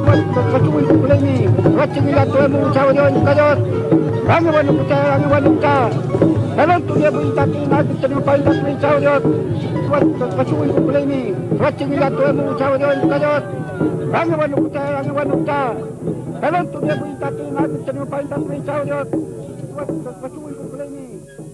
Kacui kulemi, wacing ila tuemu cawajon kajot. Rangi wanu kuca, rangi wanu kuca. Dalam tu dia berintati nanti terima paling tak cawajon. Kacui kulemi, wacing ila tuemu cawajon kajot. Rangi wanu kuca, rangi wanu kuca. Dalam tu dia berintati nanti terima paling tak cawajon. Kacui kulemi.